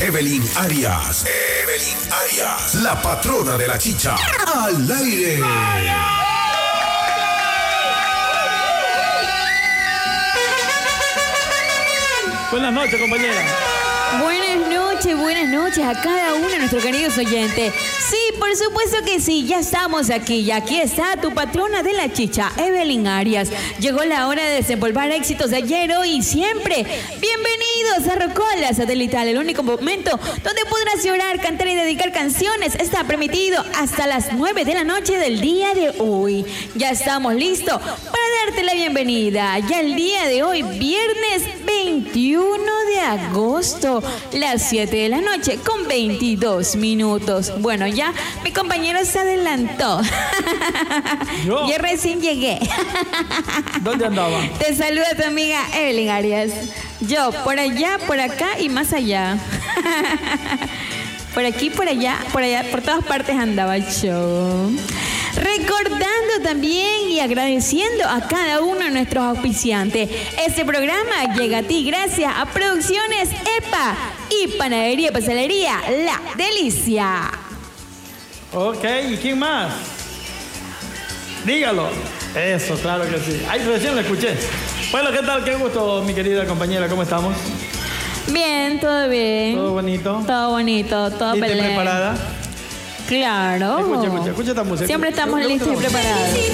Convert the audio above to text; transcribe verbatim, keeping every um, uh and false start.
Evelyn Arias. Evelyn Arias, la patrona de la chicha. Al aire. Buenas noches, compañera. Buenas noches, buenas noches a cada uno de nuestros queridos oyentes. Sí, por supuesto que sí, ya estamos aquí y aquí está tu patrona de la chicha, Evelyn Arias. Llegó la hora de desenvolver éxitos de ayer, hoy y siempre. Bienvenidos a Rocola Satelital, el único momento donde podrás llorar, cantar y dedicar canciones. Está permitido hasta las nueve de la noche del día de hoy. Ya estamos listos para darte la bienvenida. Ya el día de hoy, viernes veintiuno de agosto, las siete de la noche con veintidós minutos. Bueno, ya mi compañero se adelantó. ¿Yo? Yo recién llegué. ¿Dónde andaba? Te saluda tu amiga Evelyn Arias. Yo, por allá, por acá y más allá. Por aquí, por allá, por allá, por todas partes andaba yo. Recordando también y agradeciendo a cada uno de nuestros auspiciantes. Este programa llega a ti gracias a Producciones EPA y Panadería y Pastelería La Delicia. Ok, ¿y quién más? Dígalo. Eso, claro que sí. Ay, recién lo escuché. Bueno, ¿qué tal? Qué gusto, mi querida compañera. ¿Cómo estamos? Bien, todo bien. ¿Todo bonito? Todo bonito, todo ¿Lista y pelea. preparada? Claro. Escucha, escucha, escucha esta música. Siempre estamos ¿Le gusta listos y la música? preparados.